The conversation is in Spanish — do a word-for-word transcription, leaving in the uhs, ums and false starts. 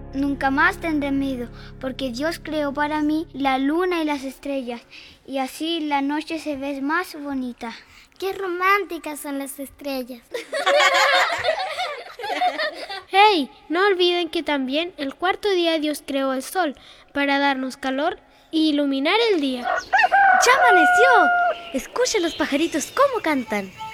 Nunca más tendré miedo, porque Dios creó para mí la luna y las estrellas, y así la noche se ve más bonita. ¡Qué románticas son las estrellas! ¡Hey! No olviden que también el cuarto día Dios creó el sol para darnos calor y iluminar el día. ¡Ya amaneció! Escuchen los pajaritos cómo cantan.